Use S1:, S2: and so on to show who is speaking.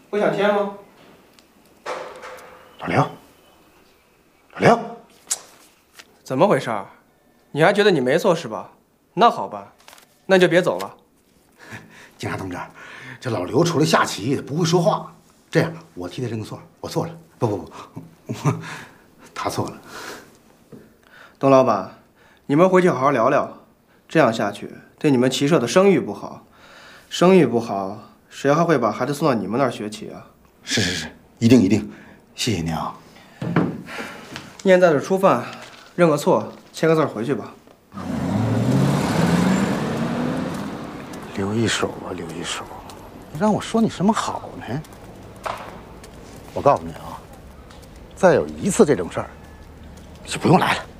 S1: 不想签吗？
S2: 老刘，老刘，
S1: 怎么回事？你还觉得你没错是吧？那好吧，那就别走了。
S2: 警察同志，这老刘除了下棋不会说话。这样，我替他认个错，我错了。不，他错了。
S1: 董老板，你们回去好好聊聊，这样下去对你们棋社的声誉不好，声誉不好，谁还会把孩子送到你们那儿学棋啊？
S2: 是，一定，谢谢您啊。
S1: 念在这初犯，认个错，签个字回去吧。
S2: 留一手啊，留一手，你让我说你什么好呢？我告诉你啊，再有一次这种事儿，就不用来了。